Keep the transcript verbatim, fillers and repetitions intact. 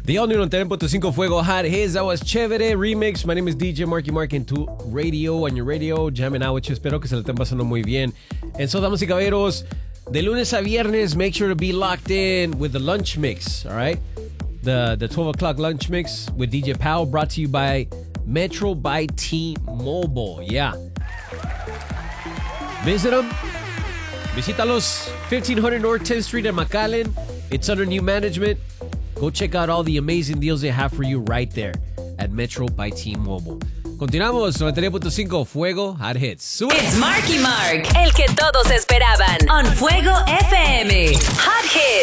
The all new noventa y nueve punto cinco Fuego Hot Hits. That was Chévere Remix. My name is D J Marky Mark in tu radio, on your radio, jamming out with you. Espero que se le estén pasando muy bien. And so, damas y caballeros, de lunes a viernes, make sure to be locked in with the lunch mix, all right? The, the twelve o'clock lunch mix with D J Powell, brought to you by Metro by T-Mobile. Yeah. Visit them. Visítalos. fifteen hundred North tenth Street in McAllen. It's under new management. Go check out all the amazing deals they have for you right there at Metro by T-Mobile. Continuamos, noventa y nueve punto cinco Fuego Hot Hits. Sube. It's Marky Mark, el que todos esperaban. On Fuego F M. Hot Hits.